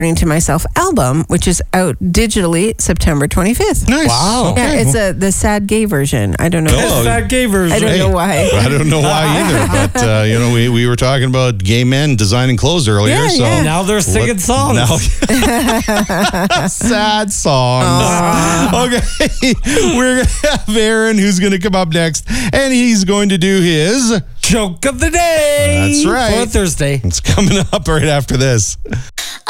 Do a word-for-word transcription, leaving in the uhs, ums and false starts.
to Myself album, which is out digitally September twenty-fifth. Nice. Wow. Yeah, Okay. it's a the sad gay version. I don't know. Oh. Fat gay version. I don't Hey, know why. I don't know why either, but uh, you know, we, we were talking about gay men designing clothes earlier, Yeah, so yeah. Now they're singing Let- songs. now- sad songs. Okay, we're gonna have Aaron, who's gonna come up next, and he's going to do his. Joke of the day. That's right. For Thursday. It's coming up right after this.